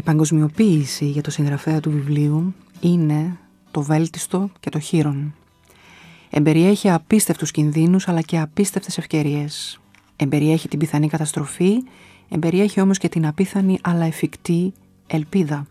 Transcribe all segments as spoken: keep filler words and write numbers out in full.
παγκοσμιοποίηση για το συγγραφέα του βιβλίου είναι το βέλτιστο και το χείρον. Εμπεριέχει απίστευτους κινδύνους αλλά και απίστευτες ευκαιρίες. Εμπεριέχει την πιθανή καταστροφή, εμπεριέχει όμως και την απίθανη αλλά εφικτή ελπίδα.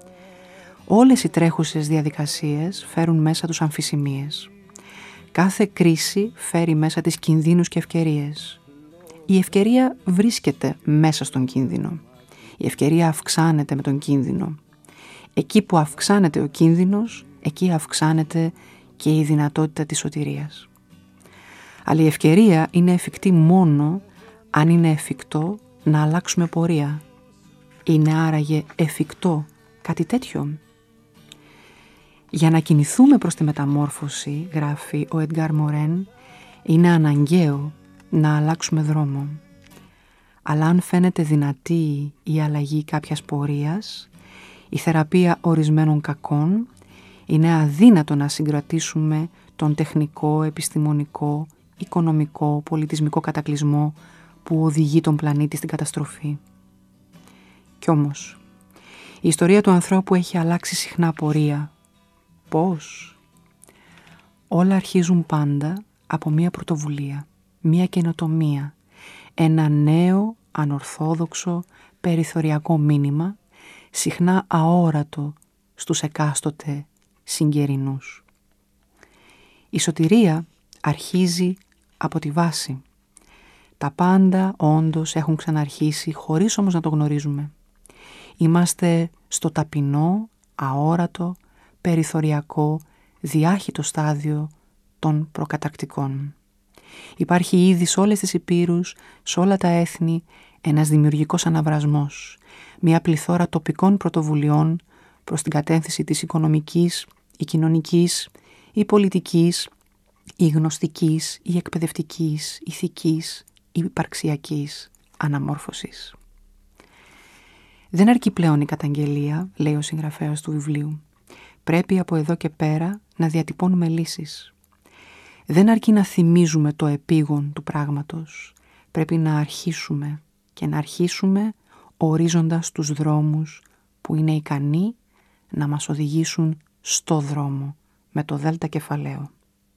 Όλες οι τρέχουσες διαδικασίες φέρουν μέσα τους αμφισημίες. Κάθε κρίση φέρει μέσα της κινδύνους και ευκαιρίες. Η ευκαιρία βρίσκεται μέσα στον κίνδυνο. Η ευκαιρία αυξάνεται με τον κίνδυνο. Εκεί που αυξάνεται ο κίνδυνος, εκεί αυξάνεται και η δυνατότητα της σωτηρίας. Αλλά η ευκαιρία είναι εφικτή μόνο αν είναι εφικτό να αλλάξουμε πορεία. Είναι άραγε εφικτό κάτι τέτοιο? Για να κινηθούμε προς τη μεταμόρφωση, γράφει ο Εντγκάρ Μορέν, είναι αναγκαίο να αλλάξουμε δρόμο. Αλλά αν φαίνεται δυνατή η αλλαγή κάποιας πορείας, η θεραπεία ορισμένων κακών, είναι αδύνατο να συγκρατήσουμε τον τεχνικό, επιστημονικό, οικονομικό, πολιτισμικό κατακλυσμό που οδηγεί τον πλανήτη στην καταστροφή. Κι όμως, η ιστορία του ανθρώπου έχει αλλάξει συχνά πορεία. Πώς? Όλα αρχίζουν πάντα από μία πρωτοβουλία, μία καινοτομία, ένα νέο, ανορθόδοξο, περιθωριακό μήνυμα, συχνά αόρατο στους εκάστοτε συγκερινούς. Η σωτηρία αρχίζει από τη βάση. Τα πάντα όντως έχουν ξαναρχίσει χωρίς όμως να το γνωρίζουμε. Είμαστε στο ταπεινό, αόρατο, περιθωριακό, διάχυτο στάδιο των προκατακτικών. Υπάρχει ήδη σε όλες τις υπήρους, σε όλα τα έθνη, ένας δημιουργικός αναβρασμός, μια πληθώρα τοπικών πρωτοβουλειών προς την κατεύθυνση της οικονομικής, η κοινωνικής, η πολιτικής, η γνωστικής, η εκπαιδευτικής, ηθικής, η υπαρξιακής αναμόρφωσης. Δεν αρκεί πλέον η καταγγελία, λέει ο συγγραφέας του βιβλίου. Πρέπει από εδώ και πέρα να διατυπώνουμε λύσεις. Δεν αρκεί να θυμίζουμε το επίγον του πράγματος. Πρέπει να αρχίσουμε και να αρχίσουμε ορίζοντας τους δρόμους που είναι ικανοί να μας οδηγήσουν στο δρόμο με το δέλτα κεφαλαίο.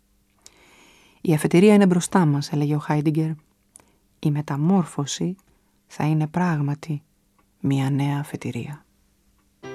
Η αφετηρία είναι μπροστά μας, έλεγε ο Χάιντιγκερ. Η μεταμόρφωση θα είναι πράγματι μια νέα αφετηρία.